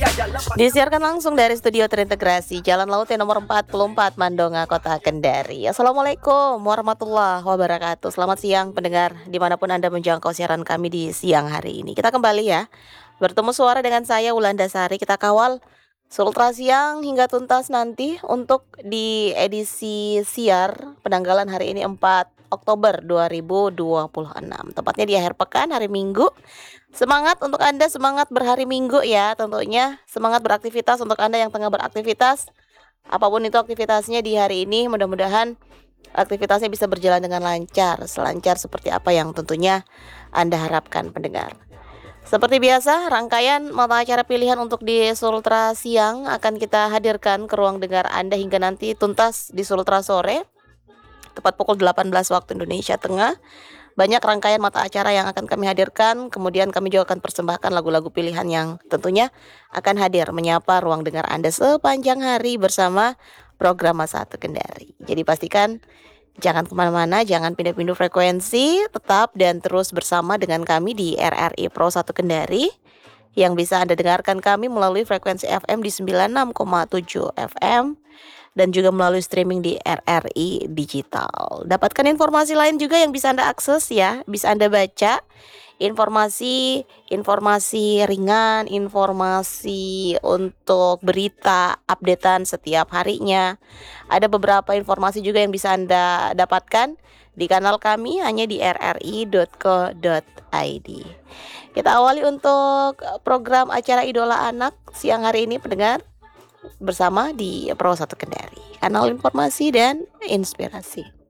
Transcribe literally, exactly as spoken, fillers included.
Disiarkan langsung dari studio terintegrasi Jalan Laut yang nomor empat puluh empat Mandonga, Kota Kendari. Assalamualaikum warahmatullahi wabarakatuh. Selamat siang pendengar dimanapun Anda menjangkau siaran kami di siang hari ini. Kita kembali ya bertemu suara dengan saya Wulandasari. Kita kawal Sultra Siang hingga tuntas nanti untuk di edisi siar penanggalan hari ini empat Oktober dua ribu dua puluh enam. Tepatnya di akhir pekan hari Minggu. Semangat untuk Anda, semangat berhari Minggu ya tentunya. Semangat beraktivitas untuk Anda yang tengah beraktivitas. Apapun itu aktivitasnya di hari ini, mudah-mudahan aktivitasnya bisa berjalan dengan lancar. Selancar seperti apa yang tentunya Anda harapkan pendengar. Seperti biasa, rangkaian mata acara pilihan untuk di Sultra Siang akan kita hadirkan ke ruang dengar Anda hingga nanti tuntas di Sultra Sore. Tepat pukul delapan belas waktu Indonesia Tengah. Banyak rangkaian mata acara yang akan kami hadirkan. Kemudian kami juga akan persembahkan lagu-lagu pilihan yang tentunya akan hadir menyapa ruang dengar Anda sepanjang hari bersama program Masa Satu Kendari. Jadi pastikan jangan kemana-mana, jangan pindah-pindah frekuensi. Tetap dan terus bersama dengan kami di R R I Pro satu Kendari, yang bisa Anda dengarkan kami melalui frekuensi F M di sembilan puluh enam koma tujuh F M dan juga melalui streaming di R R I Digital. Dapatkan informasi lain juga yang bisa Anda akses ya, bisa Anda baca informasi informasi ringan, informasi untuk berita updatean setiap harinya. Ada beberapa informasi juga yang bisa Anda dapatkan di kanal kami hanya di r r i dot co dot i d. Kita awali untuk program acara Idola Anak siang hari ini pendengar bersama di Pro satu Kendari, kanal informasi dan inspirasi.